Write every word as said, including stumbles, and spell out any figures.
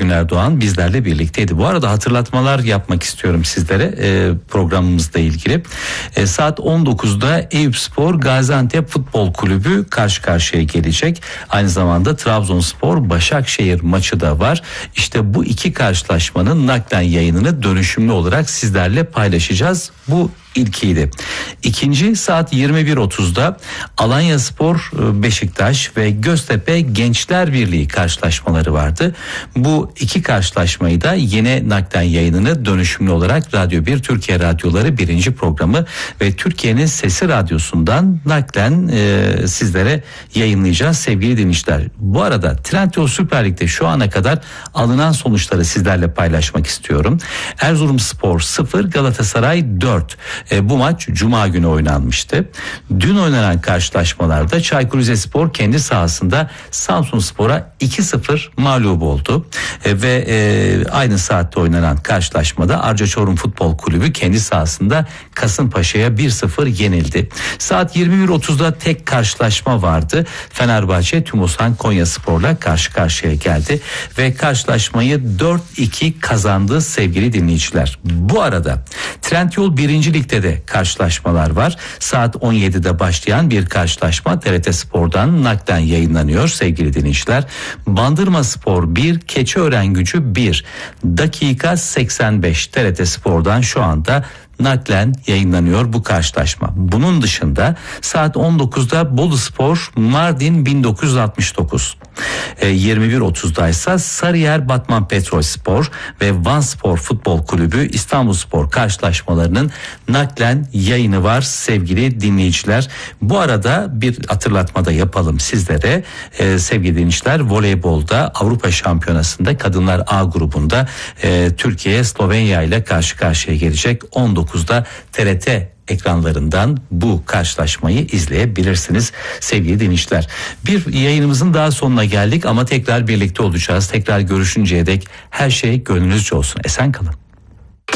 Güner Doğan bizlerle birlikteydi. Bu arada hatırlatmalar yapmak istiyorum sizlere e, programımızla ilgili. E, saat on dokuzda Eyüpspor Gaziantep Futbol Kulübü karşı karşıya gelecek. Aynı zamanda Trabzonspor Başakşehir maçı da var. İşte bu iki karşılaşmanın naklen yayınını dönüşümlü olarak sizlerle paylaşacağız. Bu ilkiydi. İkinci saat yirmi bir otuzda Alanyaspor Beşiktaş ve Göztepe Gençler Birliği karşılaşmaları vardı. Bu iki karşılaşmayı da yine naklen yayınını dönüşümlü olarak Radyo bir Türkiye Radyoları birinci programı ve Türkiye'nin Sesi Radyosu'ndan naklen e, sizlere yayınlayacağız sevgili dinleyiciler. Bu arada Trendyol Süper Lig'de şu ana kadar alınan sonuçları sizlerle paylaşmak istiyorum. Erzurumspor sıfır, Galatasaray dört. E, bu maç Cuma günü oynanmıştı. Dün oynanan karşılaşmalarda Çaykur Rizespor kendi sahasında Samsunspor'a iki sıfır mağlup oldu. E, ve e, aynı saatte oynanan karşılaşmada Arca Çorum Futbol Kulübü kendi sahasında Kasımpaşa'ya bir sıfır yenildi. Saat yirmi bir otuzda tek karşılaşma vardı. Fenerbahçe Tümosan Konyaspor'la karşı karşıya geldi ve karşılaşmayı dört iki kazandı sevgili dinleyiciler. Bu arada Trendyol birinci Lig'de de karşılaşmalar var. Saat on yedide başlayan bir karşılaşma T R T Spor'dan naklen yayınlanıyor sevgili dinleyiciler. Bandırmaspor bir, Keçiörengucu bir. Dakika seksen beş T R T Spor'dan şu anda naklen yayınlanıyor bu karşılaşma. Bunun dışında saat on dokuzda Boluspor Mardin bin dokuz yüz altmış dokuz. E, yirmi bir otuzda ise Sarıyer Batman Petrolspor ve Vanspor Futbol Kulübü İstanbulspor karşılaşmalarının naklen yayını var sevgili dinleyiciler. Bu arada bir hatırlatma da yapalım sizlere. E, sevgili dinleyiciler, voleybolda Avrupa Şampiyonası'nda kadınlar A grubunda e, Türkiye Slovenya ile karşı karşıya gelecek. on dokuzda T R T ekranlarından bu karşılaşmayı izleyebilirsiniz sevgili dinleyiciler. Bir yayınımızın daha sonuna geldik ama tekrar birlikte olacağız. Tekrar görüşünceye dek her şey gönlünüzce olsun. Esen kalın.